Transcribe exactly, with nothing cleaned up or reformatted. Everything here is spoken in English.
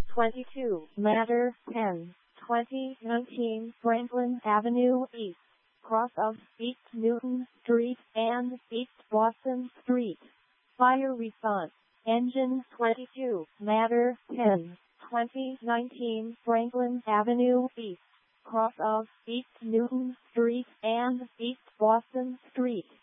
twenty-two, Matter ten, twenty nineteen Franklin Avenue East, cross of East Newton Street and East Boston Street. Fire response. Engine twenty-two, Matter ten, twenty nineteen Franklin Avenue East, cross of East Newton Street and East Boston Street.